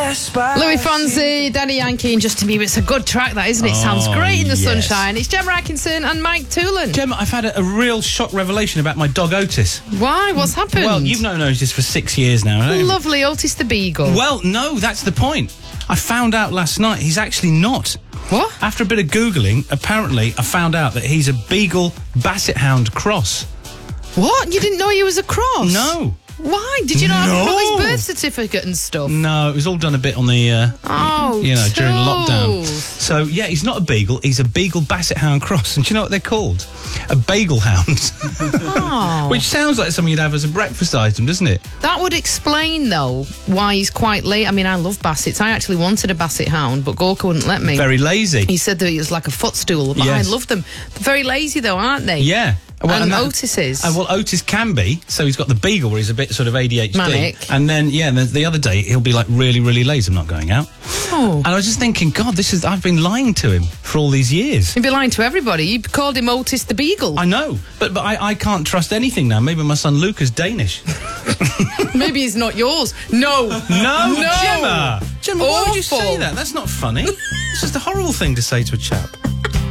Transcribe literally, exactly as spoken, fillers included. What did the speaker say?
Louis Fonsi, Daddy Yankee and Justin Bieber. It's a good track, that, isn't it? It sounds Oh, great in the yes. sunshine. It's Gemma Atkinson and Mike Toolan. Gemma, I've had a, a real shock revelation about my dog Otis. Why? What's happened? Well, you've known Otis for six years now, haven't you? Lovely Otis the Beagle. Well, no, that's the point. I found out last night he's actually not. What? After a bit of Googling, apparently I found out that he's a Beagle Basset Hound cross. What? You didn't know he was a cross? No. Why? Did you not No. know his birth certificate and stuff? No, it was all done a bit on the, uh, Oh, you know, during lockdown. Toes. So, yeah, he's not a Beagle, he's a Beagle Basset Hound cross. And do you know what they're called? A Bagel Hound. Oh. Which sounds like something you'd have as a breakfast item, doesn't it? That would explain, though, why he's quite late. I mean, I love Bassets. I actually wanted a Basset Hound, but Gorka wouldn't let me. Very lazy. He said that he was like a footstool, but Yes. I love them. They're very lazy, though, aren't they? Yeah. Well, and that- Otis is. Uh, well, Otis can be. So he's got the Beagle where he's a bit sort of A D H D. Manic. And then, yeah, the, the other day he'll be like really, really lazy. I'm not going out. Oh. And I was just thinking, God, this is. I've been lying to him for all these years. You'd be lying to everybody. You called him Otis the Beagle. I know, but but I, I can't trust anything now. Maybe my son Luke is Danish. Maybe he's not yours. No. No, No. Gemma. Gemma, why would you Awful. say that? That's not funny. It's just a horrible thing to say to a chap.